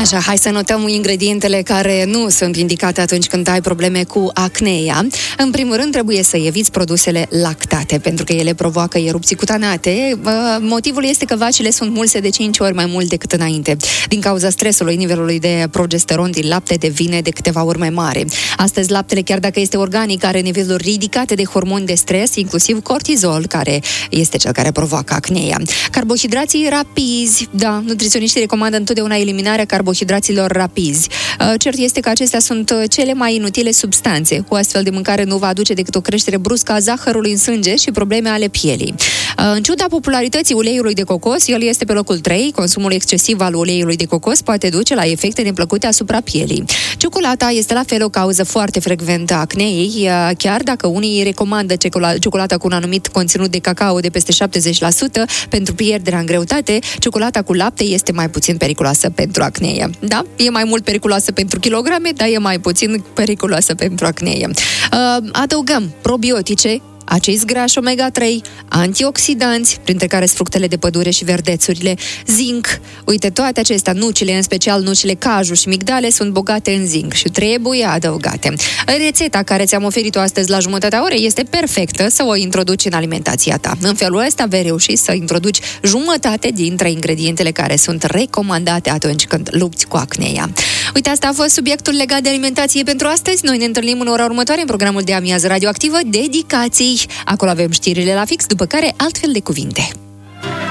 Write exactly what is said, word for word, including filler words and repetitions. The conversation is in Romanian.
Așa, hai să notăm ingredientele care nu sunt indicate atunci când ai probleme cu acneea. În primul rând, trebuie să eviți produsele lactate, pentru că ele provoacă erupții cutanate. Motivul este că vacile sunt mulse de cinci ori mai mult decât înainte. Din cauza stresului, nivelul de progesteron din lapte devine de câteva ori mai mare. Astăzi, laptele, chiar dacă este organic, are niveluri ridicate de hormoni de stres, inclusiv cortizol, care este cel care provoacă acneea. Carbohidrații rapizi, da, nutriționiștii recomandă întotdeauna eliminarea carbohidraților rapizi. Cert este că acestea sunt cele mai inutile substanțe. O astfel de mâncare nu va aduce decât o creștere bruscă a zahărului în sânge și probleme ale pielii. În ciuda popularității uleiului de cocos, el este pe locul trei. Consumul excesiv al uleiului de cocos poate duce la efecte neplăcute asupra pielii. Ciocolata este la fel o cauză foarte frecventă a acneei, chiar dacă unii recomandă ciocolata cu un anumit conținut de cacao de peste șaptezeci la sută pentru pierderea în greutate, ciocolata cu lapte este mai puțin periculoasă pentru acneie. Da, e mai mult periculoasă pentru kilograme, dar e mai puțin periculoasă pentru acneie. Adăugăm probiotice, acizi grași omega trei, antioxidanți, printre care sunt fructele de pădure și verdețurile, zinc. Uite, toate acestea, nucile, în special nucile caju și migdale, sunt bogate în zinc și trebuie adăugate. Rețeta care ți-am oferit-o astăzi la jumătatea orei este perfectă să o introduci în alimentația ta. În felul ăsta vei reuși să introduci jumătate dintre ingredientele care sunt recomandate atunci când lupți cu acneea. Uite, asta a fost subiectul legat de alimentație pentru astăzi. Noi ne întâlnim în ora următoare în programul de amiază radioactivă Dedicații. Acolo avem știrile la fix, după care altfel de cuvinte.